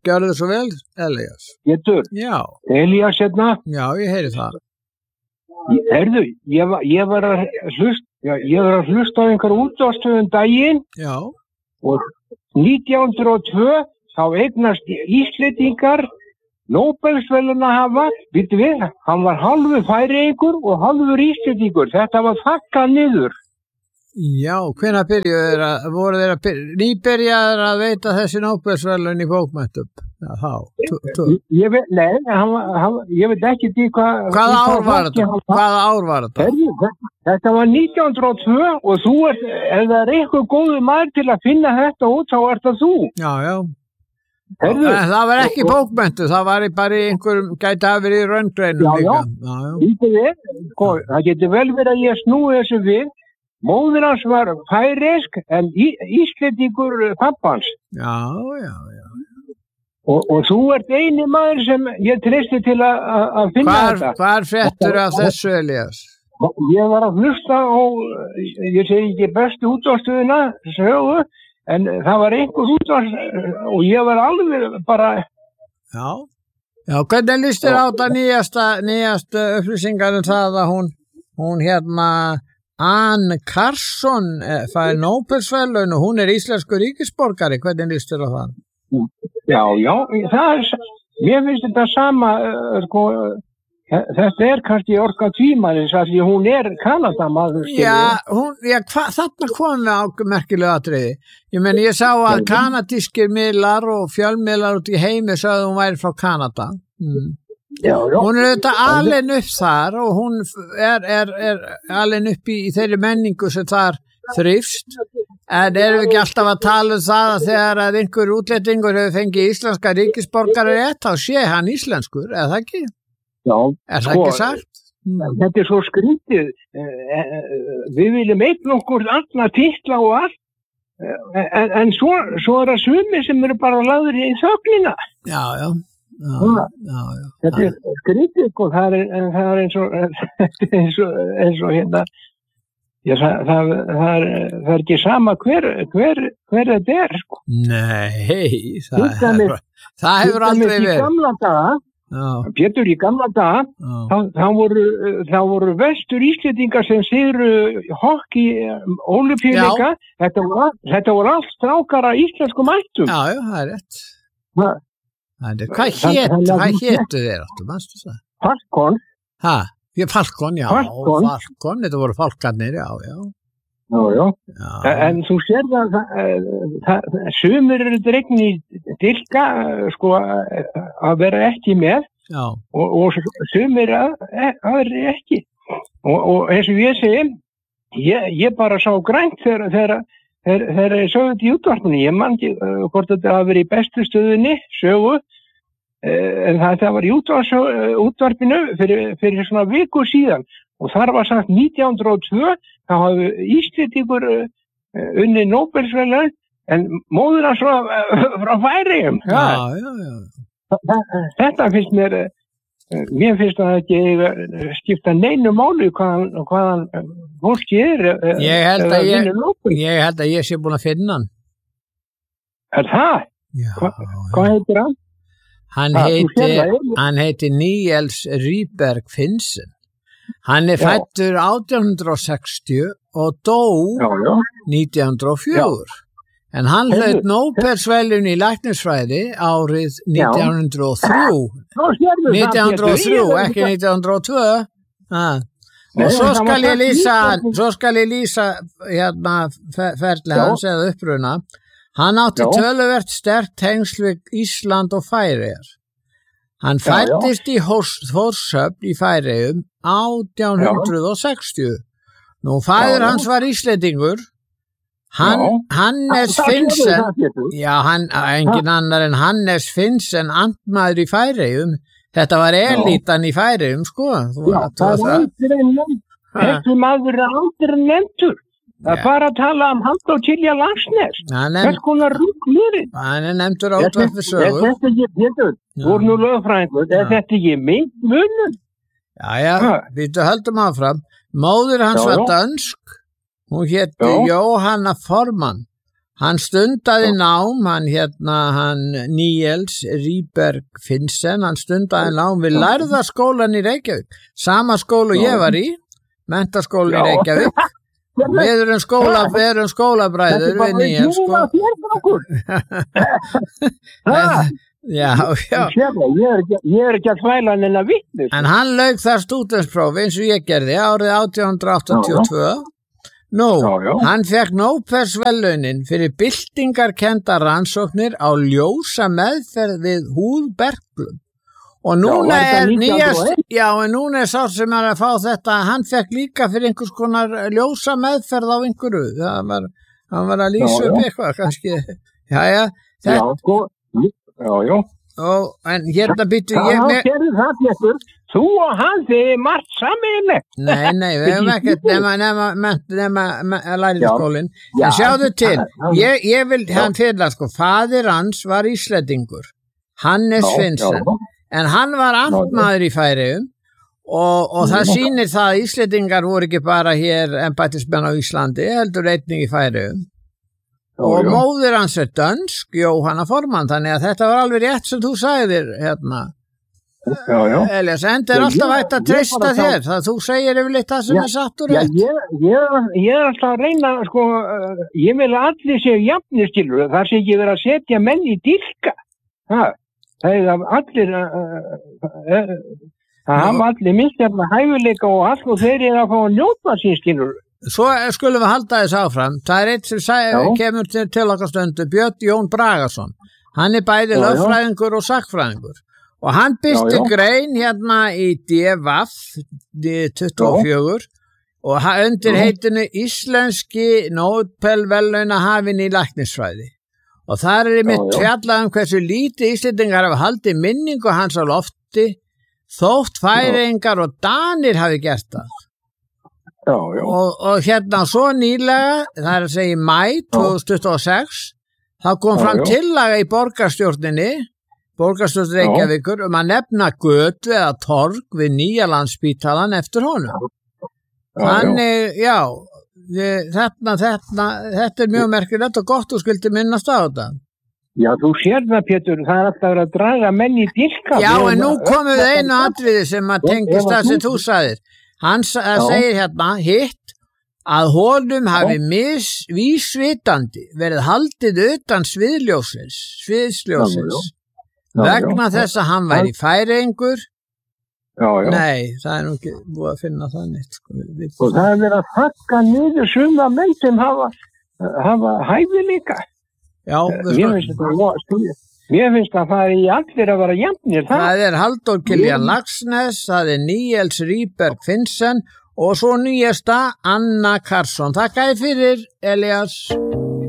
gjörðu svo vel, Elías. Getur, Já, Elías hérna, já, ég heyri það. heyrðu, ég var að hlusta á einhver útvarpsstöð daginn Já, og 1902 þá eignast Íslendingar Nóbelsverðlaunahafa, býttu við, hann var hálfur Færeyingur og hálfur Íslendingur, þetta var þakkað niður. já, hvenær voru þeir nýbyrjaðir að veita þessi Nóbelsverðlaun í bókmenntum? Já, þá. Ég veit ekki því Hvaða ár var þetta? Þetta var 1902 og þú ef það er eitthvað góður maður til að finna þetta út, þá er það þú. Já. En það var ekki bókmenntu, það var bara í einhverjum, gæti að vera í raungreinum líka. Það getur vel verið að ég snúi þessu við. Móðir hans var færeysk en Íslendingur pappans. Já. Og þú ert eini maður sem ég treysti til að finna þetta. Hvar fréttur af þessu, Elías? Ég var að hlusta á, ég segi ekki bestu útvarpsstöðina, sögu, en það var einhver útvarps og ég var alveg bara... Já, hvernig líst þér á þetta nýjasta upplýsingar það að hún hérna Anne Carson fær Nóbelsverðlaun og hún íslenskur ríkisborgari, hvernig líst þér á það? Já, mér finnst þetta sama, þetta kannski orka tímanis að því hún Kanadamaður. Þarna komum við á merkilegu atriði. Ég sá að kanadískir miðlar og fjölmiðlar út í heimi sagði hún væri frá Kanada. Hún auðvitað alin upp þar og hún alin upp í þeirri menningu sem þar þrifst. En erum við ekki alltaf að tala það að þegar að einhver útlendingur hefur fengið íslenska ríkisborgari rétt, þá sé hann íslenskur, eða það ekki? Já. Er það ekki sagt? Þetta svo skrítið. Við viljum einn okkur alla titla og allt, en svo það sumir sem eru bara lagður í þögnina. Já. Þetta skrítið, og það er eins og hérna. Það er ekki sama hver þetta sko. Nei, það hefur aldrei verið. Í gamla daga, Pétur, í gamla daga, þá voru vestur Íslendingar sem sigru hokki ólympíuleika. Þetta voru allt strákar af íslenskum ættum. Já, það er rétt. Hvað hétu þeir áttu, manstu það? Falkon. Falkon, Falkon, þetta voru falkarnir, já. En þú sér það sumir eru dregni í dilka, sko, að vera ekki með, og sumir aðri ekki. Og eins og ég segi, ég bara sá grænt þegar ég sögðu þetta í útvarpinu. Ég man ekki hvort þetta hafi verið í bestu stöðunni, sögu, en það var í útvarpinu fyrir svona viku síðan og þar var sagt 1902 þá hafði Íslendingur unni Nóbelsverðlaun en móðir hans frá Færeyjum. Þetta finnst mér finnst það ekki skipta neinu máli hvaðan fólki ég held að ég sé búin að finna hann. Er það? Já. Hvað heitir hann? Hann heiti Niels Ryberg Finsen. Hann fæddur 1860 og dó 1904. En hann hlaut Nóbelsverðlaun í læknisfræði árið 1903. 1903, ekki 1902. Og svo skal ég lýsa hérna ferli hans eða uppruna. Hann átti töluvert sterkt tengsl við Ísland og Færeyjar. Hann fæddist í Þórshöfn í Færeyjum 1860. Nú, faðir hans var Íslendingur. Hannes Finsen, engin annar en Hannes Finsen, amtmaður í Færeyjum. Þetta var elítan í Færeyjum, sko. Það var þessi maður aldrei nefndur. Það er bara að tala Halldór Kilja Larsnes. Hvers konar rugglurinn? Hann nefndur á útvarpi sögu. Er þetta ekki, Pétur, voru nú lögfræðingur, er þetta ekki munun? Við höldum áfram. Móðir hans var dönsk. Hún héti Jóhanna Forman. Hann stundaði nám, hann Níels Rýberg Finnsen, hann stundaði nám við lærðaskólan í Reykjavík, sama skóla ég var í, menntaskólan í Reykjavík. Við erum skólabræður við Níels, sko. Já. Ég ekki að þvæla hann en að vitni. En hann lauk þar stúdentsprófi eins og ég gerði árið 1882. Hann fekk Nóbelsverðlaunin fyrir byltingarkennda rannsóknir á ljósa meðferð við húðberklum. Og núna núna sá sem að fá þetta, hann fekk líka fyrir einhvers konar ljósa meðferð á einhverju. Hann var að lýsa upp eitthvað, kannski. En hérna býttu þú og hann þið margt sameiginlegt. Nei, við hefum ekkert nema læriskólinn. En sjáðu til, ég vil hann fyrir að faðir hans var Íslendingur, Hannes Finnsen, en hann var amtmaður í Færeyjum og það sýnir það að Íslendingar voru ekki bara hér embættismenn á Íslandi, heldur einnig í Færeyjum. Og móðir hans dönsk, Jóhanna Formann, þannig að þetta var alveg rétt sem þú sagðir hérna. Elias, enda alltaf hægt að treysta þér, það þú segir yfirleitt það sem satt og rétt. Ég alltaf að reyna, ég vil að allir séu jafnir, skilur, það sé ekki verið að setja menn í dýrka. Það er allir, það hafa allir misjafna hæfileika og allt og þeir eru að fá að njóta sín, skilur. Svo skulum við halda þess áfram. Það er eitt sem kemur til okkar stundu, Björn Jón Bragason. Hann er bæði lögfræðingur og sagnfræðingur. Og hann birti grein hérna í DVAF 24 og undir heitinu Íslenski Nóbelsverðlaunahafinn í læknisfræði. Og þar er einmitt fjallað hversu lítið Íslendingar hafa haldið minningu hans á lofti, þótt Færeyingar og Danir hafi gert það. Og hérna svo nýlega, það er að segja í maí 2026, þá kom fram tillaga í borgarstjórn Reykjavíkur að nefna götu eða torg við nýja Landspítalann eftir honum. Þannig, þetta er mjög merkilegt og gott og skildi minnast á þetta. Já, þú sér það, Pétur, það er alltaf að draga menn í dýrka. Já, en nú komum við einu atriði sem að tengist það sem þú sagðir. Hann segir hérna hitt að honum hafi vísvitandi verið haldið utan sviðsljósins vegna þess að hann væri Færeyingur. Nei, það er nú ekki búið að finna það neitt. Og það er verið að þakka niður suma menn sem hafa hæfileika. Já, Mér finnst að það er í allir að vera jafnir. Það er Halldór Kiljan Laxness, það er Níels Rýberg Finnsen og svo nýjasta Anna Karlsson. Takk fyrir, Elias.